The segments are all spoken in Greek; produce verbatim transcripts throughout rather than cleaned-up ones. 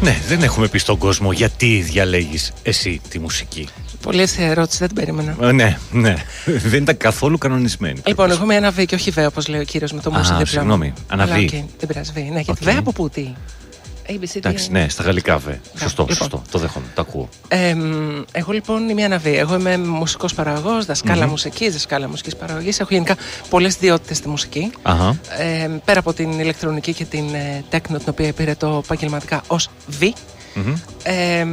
Ναι, δεν έχουμε πει στον κόσμο γιατί διαλέγεις εσύ τη μουσική. Πολύ εύκολη ερώτηση, δεν την περίμενα. Ε, ναι, ναι. Δεν ήταν καθόλου κανονισμένη. Λοιπόν, εγώ είμαι ένα β και όχι β, όπως λέει ο κύριος με το μουσική δίπλα. Συγγνώμη, αναβεί. Okay, δεν πειράζει, β. Ναι, γιατί okay. Β από πού, τι. έι μπι σι ντι. Εντάξει, ναι, στα γαλλικά β. Σωστό, λοιπόν. σωστό. Το δέχομαι, το ακούω. Ε, εγώ λοιπόν είμαι ένα β. Εγώ είμαι μουσικός παραγωγός, δασκάλα mm-hmm. μουσικής, δασκάλα μουσικής παραγωγής. Έχω γενικά πολλές ιδιότητες στη μουσική. Uh-huh. Ε, πέρα από την ηλεκτρονική και την ε, τέκνο, την οποία υπηρετώ επαγγελματικά ως β. Mm-hmm. Ε,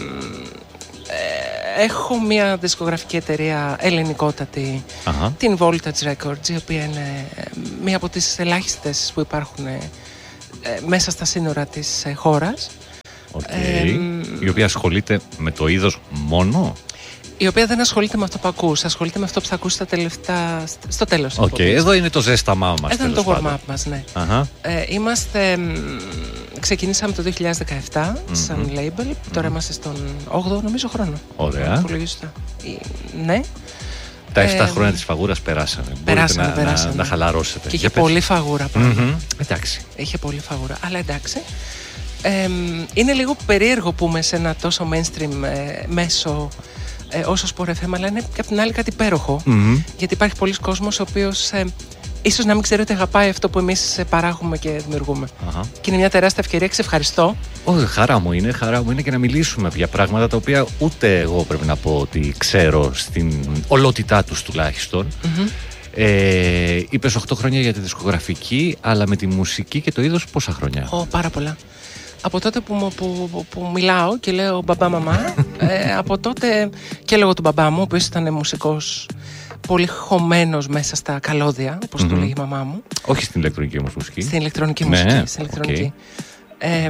Έχω μια δισκογραφική εταιρεία ελληνικότατη, uh-huh. την Voltage Records, η οποία είναι μία από τις ελάχιστες που υπάρχουν ε, μέσα στα σύνορα της ε, χώρας. Okay. Ε, η οποία ασχολείται με το είδος μόνο? Η οποία δεν ασχολείται με αυτό που ακούς, ασχολείται με αυτό που θα ακούσει στα τελευταία, στο τέλος. Οκ, okay. Εδώ είναι το ζέσταμά μας. Εδώ είναι το warm-up μας, ναι. Uh-huh. Ε, είμαστε, ξεκινήσαμε το δύο χιλιάδες δεκαεπτά mm-hmm. σαν label, mm-hmm. τώρα είμαστε στον όγδοο νομίζω χρόνο. Ωραία. Ναι. Τα επτά ε, χρόνια της φαγούρας περάσαμε. Περάσαμε, Μπορείτε περάσαμε. Να, να, να χαλαρώσετε. Και είχε Για πολύ πες. Φαγούρα πάνω. Mm-hmm. Εντάξει. Είχε πολύ φαγούρα, αλλά εντάξει. Ε, είναι λίγο περίεργο που είμαι σε ένα τόσο mainstream ε, μέσο ε, όσο Sport εφ εμ, αλλά είναι και απ' την άλλη κάτι υπέροχο. Mm-hmm. Γιατί υπάρχει πολλοί κόσμος ο οποίος ε, ίσως να μην ξέρει ότι αγαπάει αυτό που εμείς παράγουμε και δημιουργούμε. Uh-huh. Και είναι μια τεράστια ευκαιρία και σε ευχαριστώ. Όχι, χαρά μου είναι, χαρά μου είναι και να μιλήσουμε για πράγματα τα οποία ούτε εγώ πρέπει να πω ότι ξέρω στην ολότητά τους τουλάχιστον. Mm-hmm. Ε, είπες οκτώ χρόνια για τη δισκογραφική, αλλά με τη μουσική και το είδος πόσα χρόνια? Oh, πάρα πολλά. Από τότε που, που, που, που μιλάω και λέω μπαμπά μαμά, ε, από τότε και λόγω του μπαμπά μου, ο οποίος ήταν μουσικός πολύ χωμένος μέσα στα καλώδια, όπως mm-hmm. το λέγει η μαμά μου. Όχι στην ηλεκτρονική όμως μουσική. Στην ηλεκτρονική μουσική. Ναι, στην ηλεκτρονική. Okay. Ε,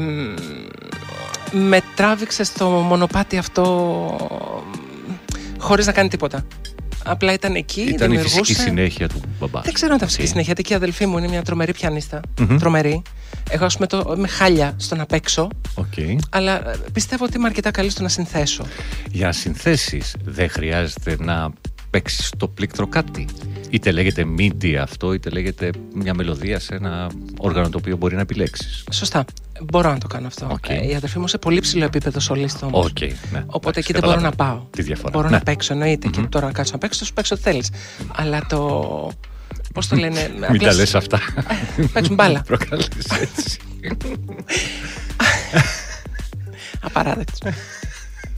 με τράβηξε στο μονοπάτι αυτό χωρίς να κάνει τίποτα. Απλά ήταν εκεί, ήταν η φυσική συνέχεια του μπαμπά. Δεν ξέρω αν ήταν φυσική okay. συνέχεια, γιατί η αδελφή μου είναι μια τρομερή πιανίστα. Mm-hmm. Τρομερή. Εγώ ας πούμε το, είμαι χάλια στο να παίξω. Okay. Αλλά πιστεύω ότι είμαι αρκετά καλή στο να συνθέσω. Για να συνθέσεις δεν χρειάζεται να παίξεις το πλήκτρο κάτι. Είτε λέγεται μίντι αυτό, είτε λέγεται μια μελωδία σε ένα όργανο το οποίο μπορεί να επιλέξεις. Σωστά. Μπορώ να το κάνω αυτό. Okay. Ε, η αδερφή μου σε πολύ ψηλό επίπεδο σολίστο όμως. Okay, ναι. Οπότε εκεί δεν μπορώ να πάω. Τη διαφορά. Μπορώ ναι. να παίξω, εννοείται. Mm-hmm. Και τώρα να κάτσω να παίξω, θα σου παίξω ό,τι θέλεις. Αλλά το. Πώς το λένε. Μην απλώς... τα λες αυτά. Παίξουν μπάλα. Προκαλείς έτσι. Απαράδεκτο.